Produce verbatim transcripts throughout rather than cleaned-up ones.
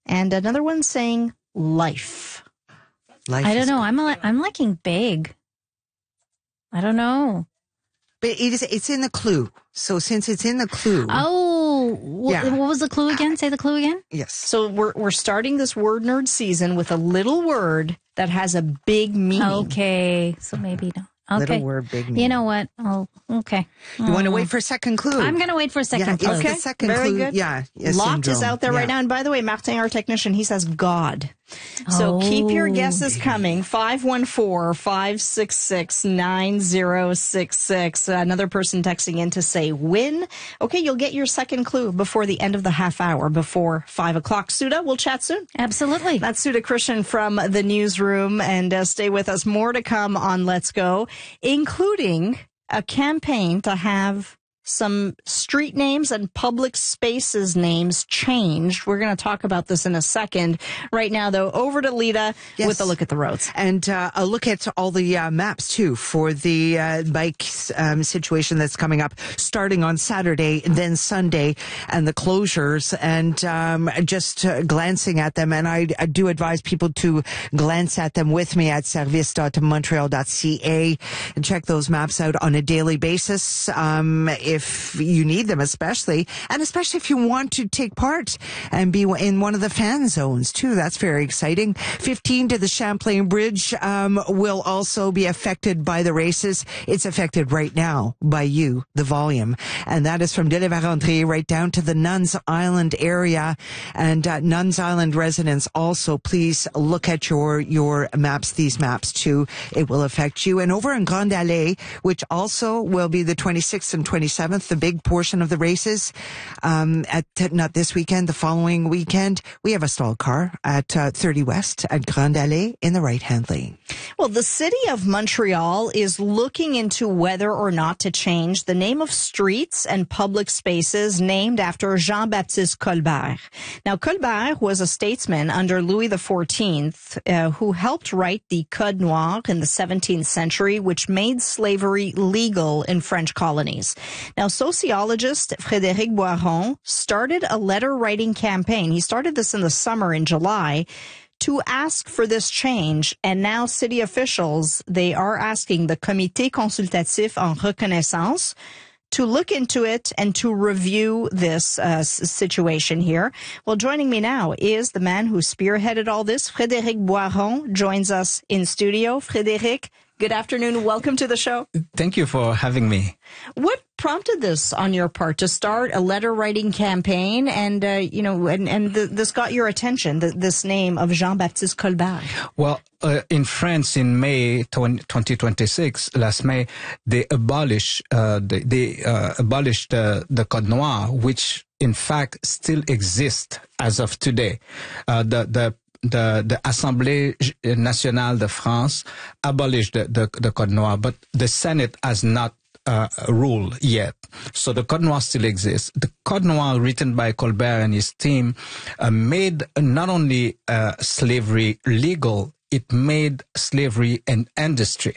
And another one saying life. Life I don't is know. good. I'm li- I'm liking big. I don't know. But it is, it's in the clue. So since it's in the clue. Oh, wh- Yeah. what was the clue again? Say the clue again. Yes. So we're we're starting this word nerd season with a little word that has a big meaning. Okay, so maybe no. Okay. Little word, big meaning. You know what? Oh, okay. You want to wait for a second clue? I'm going to wait for a second yeah, clue. it's Okay, the second very clue. good. Yeah. yeah, Lot is syndrome. out there Yeah. right now. And by the way, Martin, our technician, he says God. So Oh. keep your guesses coming. five one four, five six six, nine zero six six. Another person texting in to say win. Okay, you'll get your second clue before the end of the half hour, before five o'clock. Suda, we'll chat soon. Absolutely. That's Suda Christian from the newsroom. And uh, stay with us. More to come on Let's Go, including a campaign to have some street names and public spaces names changed. We're going to talk about this in a second. Right now, though, over to Lita Yes. with a look at the roads. And uh, a look at all the uh, maps, too, for the uh, bike um, situation that's coming up, starting on Saturday, then Sunday, and the closures. And um, just uh, glancing at them, and I, I do advise people to glance at them with me at service dot montreal dot c a and check those maps out on a daily basis um, if you need them, especially, and especially if you want to take part and be in one of the fan zones, too. That's very exciting. fifteen to the Champlain Bridge um, will also be affected by the races. It's affected right now by you, the volume. And that is from Delavarandrie right down to the Nuns Island area. And uh, Nuns Island residents also, please look at your, your maps, these maps too. It will affect you. And over in Grande Allée, which also will be the twenty-sixth and twenty-seventh, the big portion of the races, um, at, not this weekend, the following weekend, we have a stalled car at uh, thirty West at Grande Allée in the right-hand lane. Well, the city of Montreal is looking into whether or not to change the name of streets and public spaces named after Jean-Baptiste Colbert. Now, Colbert was a statesman under Louis the fourteenth uh, who helped write the Code Noir in the seventeenth century, which made slavery legal in French colonies. Now, sociologist Frédéric Boiron started a letter-writing campaign. He started this in the summer in July to ask for this change. And now city officials, they are asking the Comité consultatif en reconnaissance to look into it and to review this uh, situation here. Well, joining me now is the man who spearheaded all this. Frédéric Boiron joins us in studio. Frédéric, good afternoon. Welcome to the show. Thank you for having me. What prompted this on your part to start a letter writing campaign, and uh, you know, and and the, this got your attention? The, this name of Jean-Baptiste Colbert. Well, uh, in France, in May twenty twenty-six, last May, they abolished uh, they, they uh, abolished uh, the Code Noir, which in fact still exists as of today. Uh, the the The, the Assemblée nationale de France abolished the, the, the Code Noir, but the Senate has not uh, ruled yet. So the Code Noir still exists. The Code Noir, written by Colbert and his team, uh, made not only uh, slavery legal, it made slavery an industry.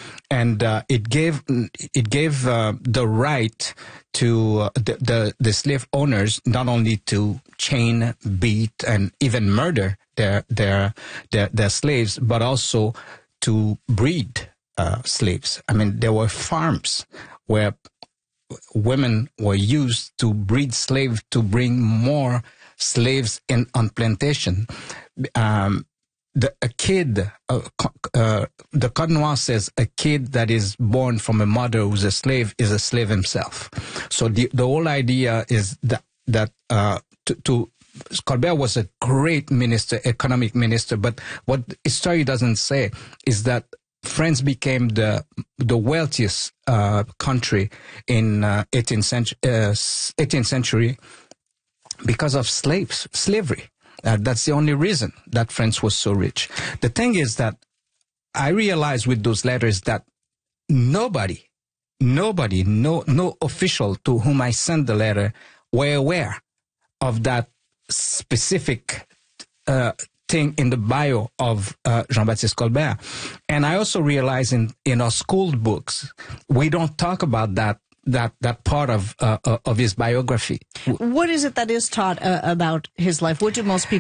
And uh, it gave it gave uh, the right to uh, the, the the slave owners not only to chain, beat, and even murder their their their, their slaves, but also to breed uh, slaves. I mean, there were farms where women were used to breed slaves to bring more slaves in on plantation. Um, The, a kid, uh, uh, the Code Noir says a kid that is born from a mother who's a slave is a slave himself. So the, the whole idea is that, that, uh, to, to, Colbert was a great minister, economic minister, but what history doesn't say is that France became the, the wealthiest, uh, country in, uh, eighteenth century, uh, eighteenth century because of slaves, slavery. Uh, that's the only reason that France was so rich. The thing is that I realized with those letters that nobody, nobody, no, no official to whom I sent the letter were aware of that specific uh, thing in the bio of uh, Jean-Baptiste Colbert. And I also realized in, in our school books, we don't talk about that that that part of uh, of his biography. What is it that is taught uh, about his life? What do most people